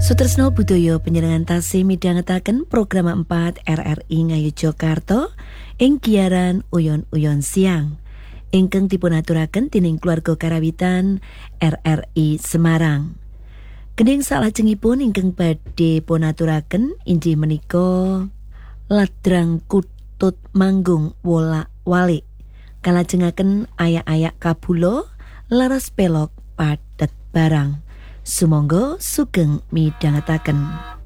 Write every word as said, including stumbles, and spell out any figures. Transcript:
Sutresno budaya panjenengan tasih midhangetaken program empat R R I Ngayogyakarta ing giaran Uyon-uyon siang ingkang dipunaturaken dening keluarga karawitan R R I Semarang. Kening salajengipun ingkang badhe punaturaken inggih menika Ladrang Kutut Manggung Wolak-walik kalajengaken ayak-ayak kabula laras pelok padet barang. Sumangga sugeng midhangetaken.